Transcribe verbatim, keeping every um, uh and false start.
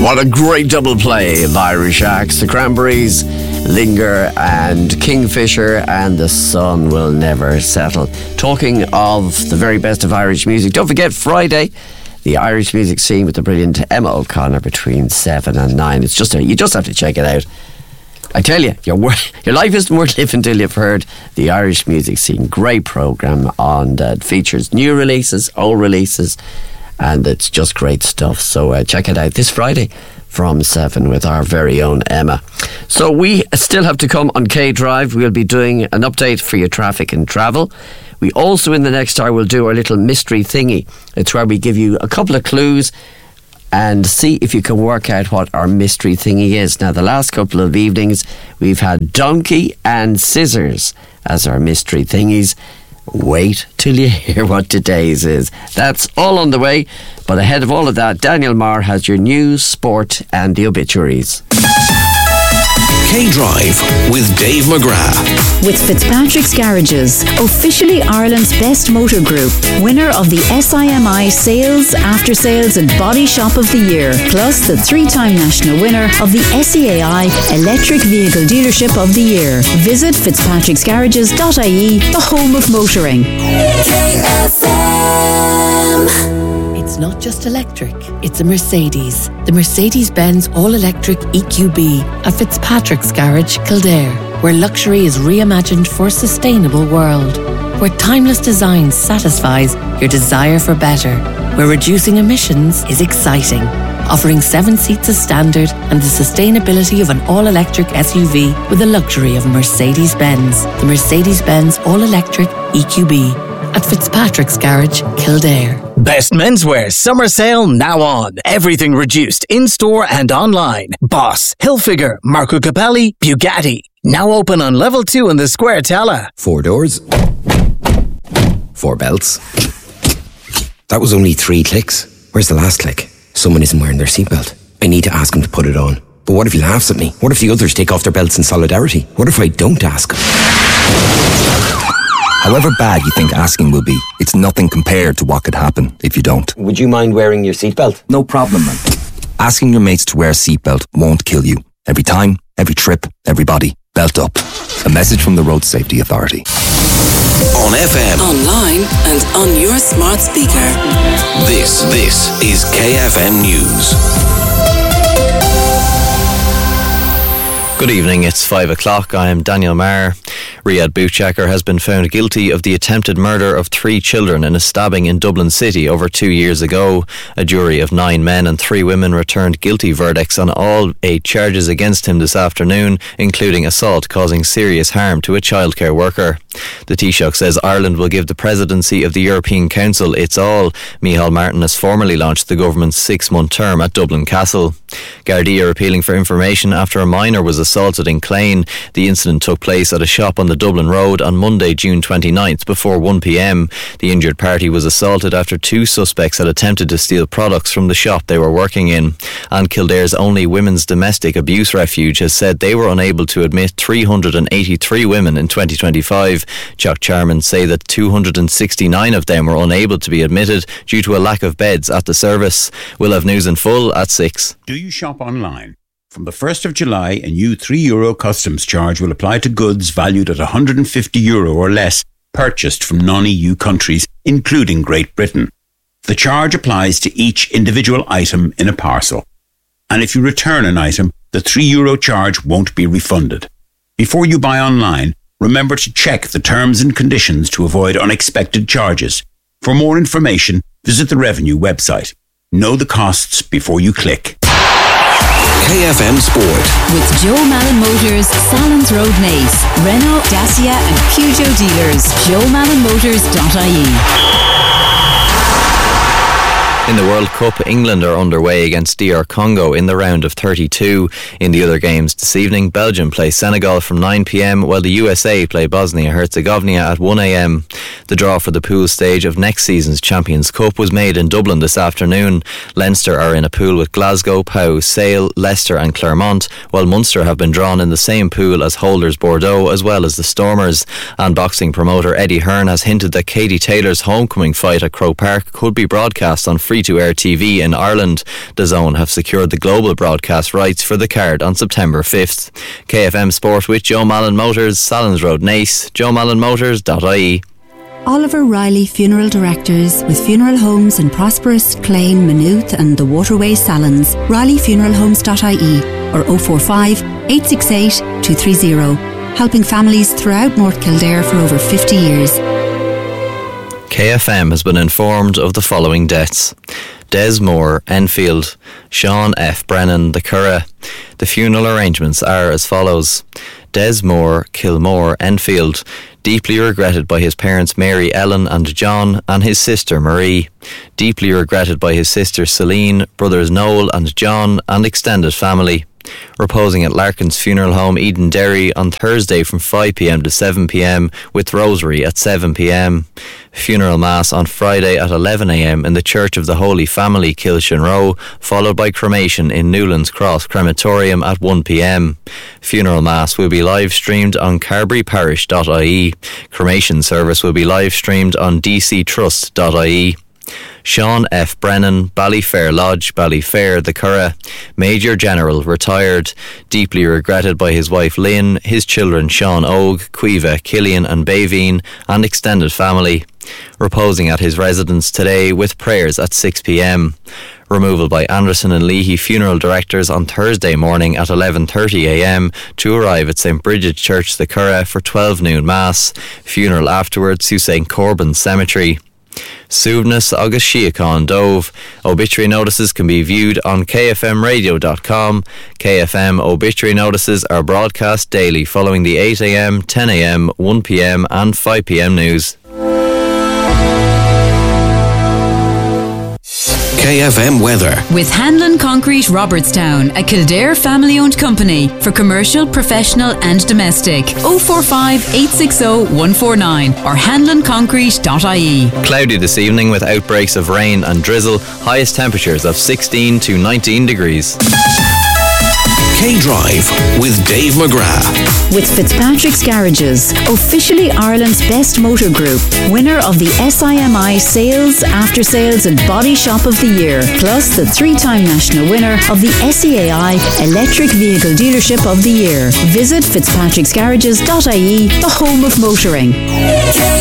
What a great double play of Irish acts. The Cranberries, Linger and Kingfisher, and The Sun Will Never Settle. Talking of the very best of Irish music, don't forget Friday, the Irish music scene with the brilliant Emma O'Connor between seven and nine. It's just a, you just have to check it out. I tell you, your your life isn't worth living until you've heard the Irish music scene. Great programme on that. It features new releases, old releases, and it's just great stuff. So uh, check it out this Friday from seven with our very own Emma. So we still have to come on K Drive. We'll be doing an update for your traffic and travel. We also in the next hour will do our little mystery thingy. It's where we give you a couple of clues and see if you can work out what our mystery thingy is. Now, the last couple of evenings we've had donkey and scissors as our mystery thingies. Wait till you hear what today's is. That's all on the way. But ahead of all of that, Daniel Marr has your news, sport and the obituaries. K-Drive with Dave McGrath. With Fitzpatrick's Garages, officially Ireland's best motor group, winner of the S I M I Sales, After Sales and Body Shop of the Year, plus the three-time national winner of the S E A I Electric Vehicle Dealership of the Year. Visit fitzpatricks garages dot I E, the home of motoring. K F M. It's not just electric, it's a Mercedes. The Mercedes-Benz all-electric E Q B at Fitzpatrick's Garage, Kildare, where luxury is reimagined for a sustainable world, where timeless design satisfies your desire for better, where reducing emissions is exciting, offering seven seats as standard and the sustainability of an all-electric S U V with the luxury of a Mercedes-Benz. The Mercedes-Benz all-electric E Q B at Fitzpatrick's Garage, Kildare. Best menswear summer sale now on. Everything reduced in-store and online. Boss, Hilfiger, Marco Capelli, Bugatti. Now open on level two in the Square Tala. Four doors. Four belts. That was only three clicks. Where's the last click? Someone isn't wearing their seatbelt. I need to ask him to put it on. But what if he laughs at me? What if the others take off their belts in solidarity? What if I don't ask? However bad you think asking will be, it's nothing compared to what could happen if you don't. Would you mind wearing your seatbelt? No problem, man. Asking your mates to wear a seatbelt won't kill you. Every time, every trip, everybody, belt up. A message from the Road Safety Authority. On F M, online and on your smart speaker. This, this is K F M News. Good evening, it's five o'clock. I am Daniel Marr. Riyad Bouchecker has been found guilty of the attempted murder of three children in a stabbing in Dublin City over two years ago. A jury of nine men and three women returned guilty verdicts on all eight charges against him this afternoon, including assault causing serious harm to a childcare worker. The Taoiseach says Ireland will give the presidency of the European Council its all. Micheál Martin has formally launched the government's six-month term at Dublin Castle. Gardaí are appealing for information after a minor was assaulted in Clane. The incident took place at a shop on the Dublin Road on Monday, June twenty-ninth, before one p.m. The injured party was assaulted after two suspects had attempted to steal products from the shop they were working in. And Kildare's only women's domestic abuse refuge has said they were unable to admit three hundred eighty-three women in twenty twenty-five. Jock Chairman say that two hundred sixty-nine of them were unable to be admitted due to a lack of beds at the service. We'll have news in full at six. Do you shop online? From the first of July, a new three euro customs charge will apply to goods valued at one hundred fifty euro or less purchased from non-E U countries, including Great Britain. The charge applies to each individual item in a parcel. And if you return an item, the three euro charge won't be refunded. Before you buy online, remember to check the terms and conditions to avoid unexpected charges. For more information, visit the Revenue website. Know the costs before you click. K F M Sport. With Joe Malin Motors, Salons Road Naas, Renault, Dacia and Peugeot dealers. joe malin motors dot I E. In the World Cup, England are underway against D R Congo in the round of thirty-two. In the other games this evening, Belgium play Senegal from nine p.m, while the U S A play Bosnia-Herzegovina at one a.m. The draw for the pool stage of next season's Champions Cup was made in Dublin this afternoon. Leinster are in a pool with Glasgow, Pau, Sale, Leicester and Clermont, while Munster have been drawn in the same pool as holders Bordeaux as well as the Stormers. And boxing promoter Eddie Hearn has hinted that Katie Taylor's homecoming fight at Croke Park could be broadcast on Free free-to-air T V in Ireland. DAZN have secured the global broadcast rights for the card on September fifth. K F M Sport with Joe Mallon Motors, Sallins Road, Nace, joe mallon motors dot I E. Oliver Riley Funeral Directors with funeral homes in Prosperous, Clane, Maynooth and the Waterways Sallins. riley funeral homes dot I E or oh four five, eight six eight, two three zero. Helping families throughout North Kildare for over fifty years. K F M has been informed of the following deaths. Des Moore, Enfield. Sean F. Brennan, The Curragh. The funeral arrangements are as follows. Des Moore, Kilmore, Enfield, deeply regretted by his parents Mary Ellen and John and his sister Marie. Deeply regretted by his sister Celine, brothers Noel and John and extended family. Reposing at Larkin's Funeral Home, Eden Derry on Thursday from five p m to seven p m with Rosary at seven p m. Funeral Mass on Friday at eleven a m in the Church of the Holy Family, Kilshanrow, followed by cremation in Newlands Cross Crematorium at one p m. Funeral Mass will be live streamed on carberry parish dot I E. Cremation service will be live streamed on d c trust dot I E. Sean F. Brennan, Ballyfair Lodge, Ballyfair, The Curragh, Major General, retired, deeply regretted by his wife Lynn, his children Sean Ogue, Quiva, Killian and Baveen, and extended family. Reposing at his residence today with prayers at six p m. Removal by Anderson and Leahy Funeral Directors on Thursday morning at eleven thirty a m to arrive at Saint Bridget's Church, The Curragh for twelve noon Mass. Funeral afterwards to Saint Corbin's Cemetery. Suvenus August Shiacon Dove. Obituary notices can be viewed on k f m radio dot com. K F M obituary notices are broadcast daily following the eight a m, ten a m, one p m and five p m news. K F M weather. With Hanlon Concrete Robertstown, a Kildare family-owned company for commercial, professional and domestic. oh four five, eight six oh, one four nine or hanlon concrete dot I E. Cloudy this evening with outbreaks of rain and drizzle. Highest temperatures of sixteen to nineteen degrees. K-Drive with Dave McGrath. With Fitzpatrick's Garages, officially Ireland's best motor group, winner of the S I M I Sales, After Sales and Body Shop of the Year, plus the three-time national winner of the S E A I Electric Vehicle Dealership of the Year. Visit fitzpatricks garages dot I E, the home of motoring.